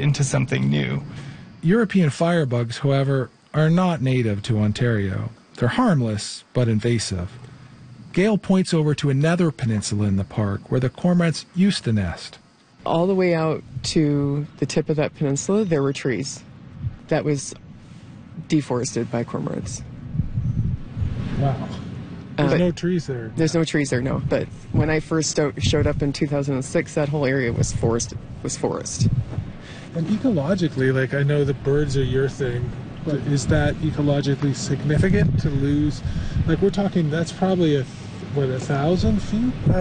into something new. European firebugs, however, are not native to Ontario. They're harmless, but invasive. Gail points over to another peninsula in the park where the cormorants used to nest. All the way out to the tip of that peninsula, there were trees. That was deforested by cormorants. Wow. There's no trees there. There's no trees there, no. But when I first showed up in 2006, that whole area was forest. And ecologically, like, I know the birds are your thing, but is that ecologically significant to lose? Like, we're talking, that's probably 1,000 feet?